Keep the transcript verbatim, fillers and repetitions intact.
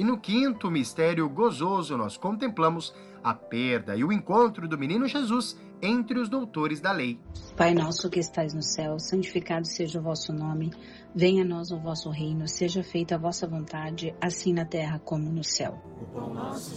E no quinto mistério gozoso nós contemplamos a perda e o encontro do menino Jesus entre os doutores da lei. Pai nosso que estais no céu, santificado seja o vosso nome. Venha a nós o vosso reino, seja feita a vossa vontade, assim na terra como no céu. O pão nosso